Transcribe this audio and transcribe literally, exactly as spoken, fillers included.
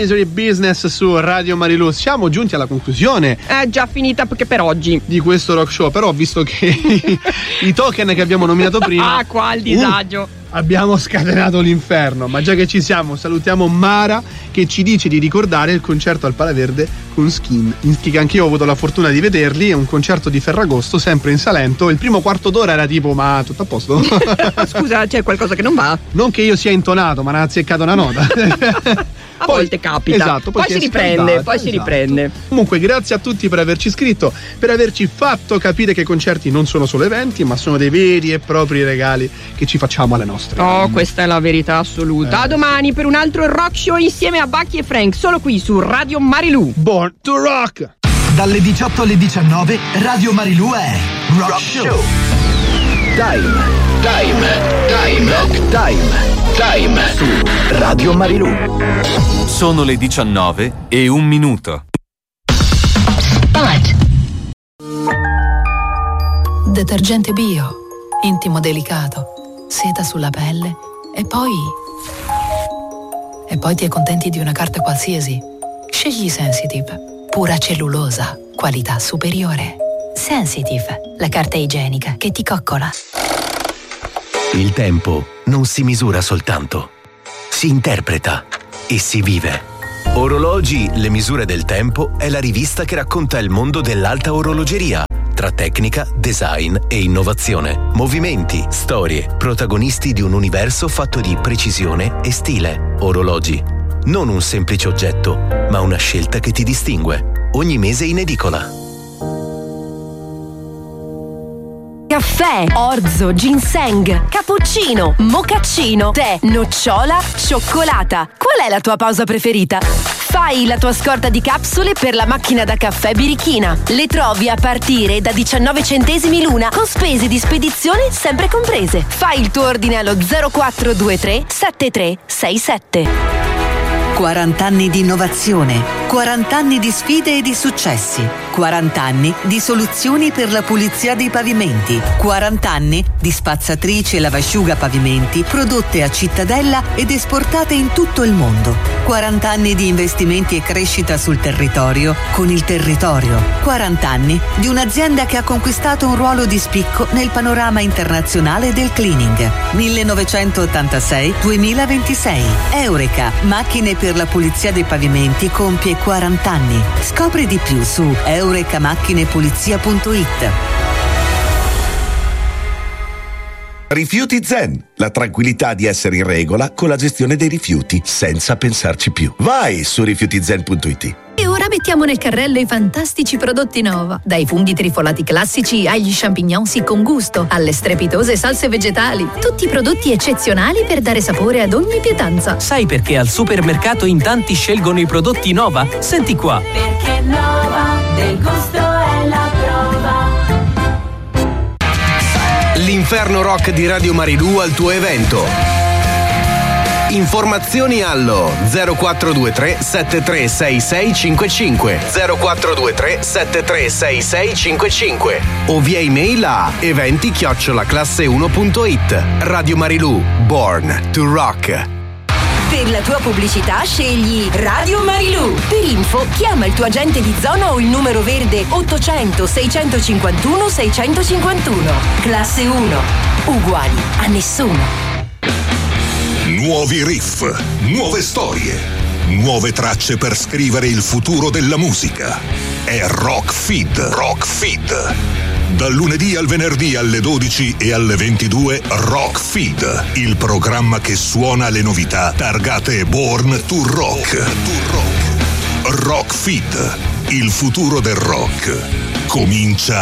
Misery Business su Radio Marilù. Siamo giunti alla conclusione. È già finita perché per oggi di questo rock show, però visto che i token che abbiamo nominato prima. Ah, qua il disagio. Uh, abbiamo scatenato l'inferno, ma già che ci siamo salutiamo Mara che ci dice di ricordare il concerto al Palaverde con Skin, che anche io ho avuto la fortuna di vederli. È un concerto di Ferragosto sempre in Salento. Il primo quarto d'ora era tipo ma tutto a posto? Scusa, c'è qualcosa che non va? Non che io sia intonato, ma ne ha azzeccato una nota. A poi, volte capita. Esatto, poi, poi si riprende, scaldata, poi si esatto. riprende. Comunque grazie a tutti per averci scritto, per averci fatto capire che i concerti non sono solo eventi, ma sono dei veri e propri regali che ci facciamo alle nostre. Oh, questa è la verità assoluta. Eh, a domani per un altro rock show insieme a Bucky e Frank, solo qui su Radio Marilù. Born to Rock. Dalle diciotto alle diciannove Radio Marilù è Rock, rock Show. show. Time, time, time, rock time. Time su Radio Marilù. Sono le diciannove e un minuto. Spot. Detergente bio, intimo delicato, seta sulla pelle e poi... E poi ti accontenti di una carta qualsiasi. Scegli Sensitive, pura cellulosa, qualità superiore. Sensitive, la carta igienica che ti coccola. Il tempo non si misura soltanto, si interpreta e si vive. Orologi, le misure del tempo è la rivista che racconta il mondo dell'alta orologeria, tra tecnica, design e innovazione. Movimenti, storie, protagonisti di un universo fatto di precisione e stile. Orologi, non un semplice oggetto, ma una scelta che ti distingue. Ogni mese in edicola. Caffè, orzo, ginseng, cappuccino, mocaccino, tè, nocciola, cioccolata. Qual è la tua pausa preferita? Fai la tua scorta di capsule per la macchina da caffè birichina. Le trovi a partire da diciannove centesimi l'una, con spese di spedizione sempre comprese. Fai il tuo ordine allo zero quattro due tre sette tre sei sette. quaranta anni di innovazione, quaranta anni di sfide e di successi, quaranta anni di soluzioni per la pulizia dei pavimenti, quaranta anni di spazzatrici e lavasciuga pavimenti prodotte a Cittadella ed esportate in tutto il mondo, quaranta anni di investimenti e crescita sul territorio con il territorio, quaranta anni di un'azienda che ha conquistato un ruolo di spicco nel panorama internazionale del cleaning. millenovecentottantasei duemilaventisei. Eureka, macchine per la pulizia dei pavimenti, compie quaranta anni. Scopri di più su eurecamachinepulizia punto it. Rifiuti Zen, la tranquillità di essere in regola con la gestione dei rifiuti senza pensarci più. Vai su rifiuti zen punto it. E ora mettiamo nel carrello i fantastici prodotti Nova. Dai funghi trifolati classici agli champignons con gusto, alle strepitose salse vegetali. Tutti prodotti eccezionali per dare sapore ad ogni pietanza. Sai perché al supermercato in tanti scelgono i prodotti Nova? Senti qua. Perché Nova del gusto è la prova. L'Inferno Rock di Radio Marilù al tuo evento. Informazioni allo zero quattro due tre sette tre sei sei cinque cinque zero quattro due tre sette tre sei sei cinque cinque o via email a eventi chiocciola classe uno punto it. Radio Marilù, born to rock. Per la tua pubblicità scegli Radio Marilù. Per info chiama il tuo agente di zona o il numero verde ottocento seicentocinquantuno seicentocinquantuno. Classe uno, uguali a nessuno. Nuovi riff, nuove storie, nuove tracce per scrivere il futuro della musica. È Rock Feed. Rock Feed. Dal lunedì al venerdì alle dodici e alle ventidue Rock Feed, il programma che suona le novità targate Born to Rock. Rock Feed, il futuro del rock comincia